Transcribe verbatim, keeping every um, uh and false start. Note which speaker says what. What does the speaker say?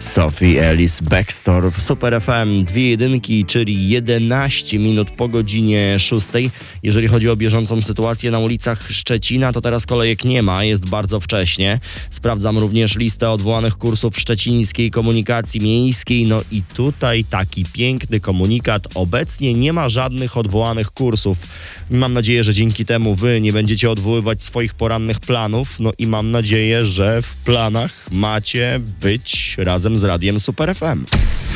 Speaker 1: Sophie Ellis Bextor w Super F M. Dwie jedynki, czyli jedenaście minut po godzinie szóstej. Jeżeli chodzi o bieżącą sytuację na ulicach Szczecina, to teraz kolejek nie ma, jest bardzo wcześnie. Sprawdzam również listę odwołanych kursów szczecińskiej komunikacji miejskiej. No i tutaj taki piękny komunikat. Obecnie nie ma żadnych odwołanych kursów. Mam nadzieję, że dzięki temu wy nie będziecie odwoływać swoich porannych planów. No i mam nadzieję, że w planach macie być razem z Radiem Super F M.